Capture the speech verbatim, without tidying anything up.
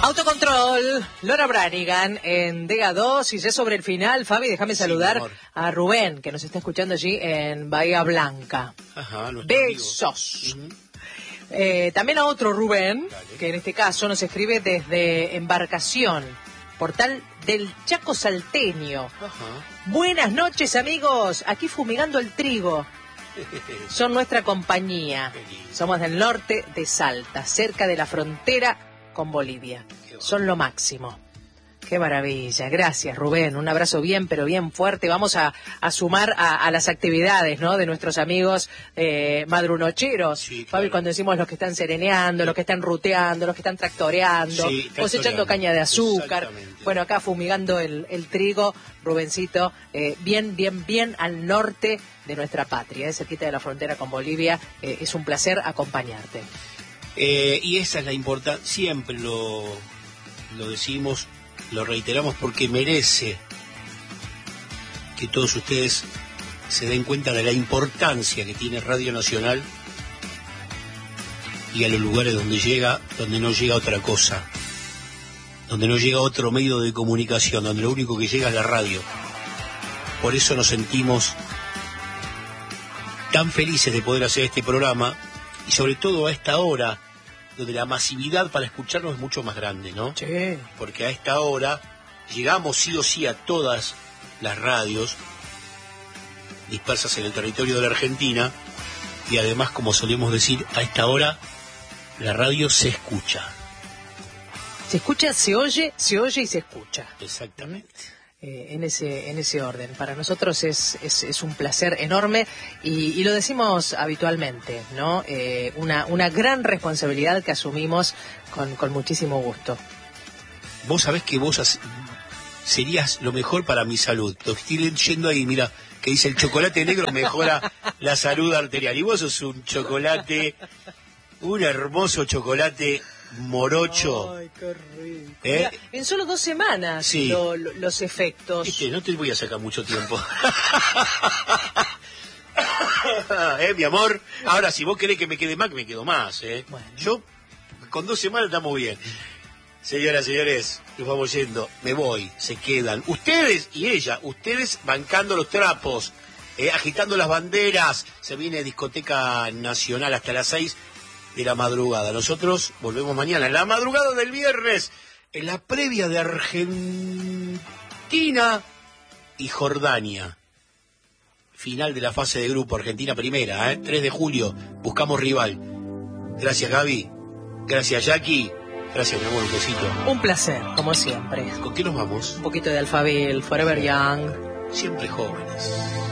Autocontrol, Laura Branigan en Dega dos, y ya sobre el final, Fabi, déjame saludar sí, a Rubén, que nos está escuchando allí en Bahía Blanca. Ajá, besos. Uh-huh. eh, también a otro Rubén, Dale. que en este caso nos escribe desde Embarcación, portal del Chaco Salteño. Ajá. Buenas noches, amigos, aquí fumigando el trigo. Son nuestra compañía. Somos del norte de Salta, cerca de la frontera con Bolivia. Son lo máximo. Qué maravilla. Gracias, Rubén. Un abrazo bien, pero bien fuerte. Vamos a, a sumar a, a las actividades, ¿no?, de nuestros amigos eh, madrunocheros. Sí, claro. Fabi, cuando decimos los que están sereneando, los que están ruteando, los que están tractoreando, sí, cosechando caña de azúcar. Bueno, acá fumigando el, el trigo, Rubencito, eh, bien, bien, bien al norte de nuestra patria, eh, cerquita de la frontera con Bolivia. Eh, es un placer acompañarte. Eh, y esa es la importancia, siempre lo, lo decimos, lo reiteramos, porque merece que todos ustedes se den cuenta de la importancia que tiene Radio Nacional y a los lugares donde llega, donde no llega otra cosa, donde no llega otro medio de comunicación, donde lo único que llega es la radio. Por eso nos sentimos tan felices de poder hacer este programa. Y sobre todo a esta hora, donde la masividad para escucharnos es mucho más grande, ¿no? Sí. Porque a esta hora llegamos sí o sí a todas las radios dispersas en el territorio de la Argentina, y además, como solemos decir, a esta hora la radio se escucha. Se escucha, se oye, se oye y se escucha. Exactamente. Eh, en ese en ese orden. Para nosotros es, es, es un placer enorme y, y lo decimos habitualmente, ¿no? Eh, una, una gran responsabilidad que asumimos con, con muchísimo gusto. Vos sabés que vos has, serías lo mejor para mi salud. Lo que estoy leyendo ahí, mira, que dice el chocolate negro mejora la salud arterial. Y vos sos un chocolate, un hermoso chocolate morocho. Ay, qué rico. ¿Eh? Mira, en solo dos semanas sí. lo, lo, los efectos. Este, no te voy a sacar mucho tiempo. ¿Eh, mi amor? Ahora, si vos querés que me quede más, me quedo más. ¿eh? Bueno. Yo, con dos semanas estamos bien. Señoras, señores, nos vamos yendo. Me voy, se quedan. Ustedes y ella, ustedes bancando los trapos, eh, agitando las banderas. Se viene Discoteca Nacional hasta las seis de la madrugada. Nosotros volvemos mañana, en la madrugada del viernes, en la previa de Argentina y Jordania. Final de la fase de grupo, Argentina primera, ¿eh? tres de julio, buscamos rival. Gracias, Gaby. Gracias, Jackie. Gracias, mi amor, un besito. Un placer, como siempre. ¿Con qué nos vamos? Un poquito de Alphaville, Forever Young. Siempre jóvenes.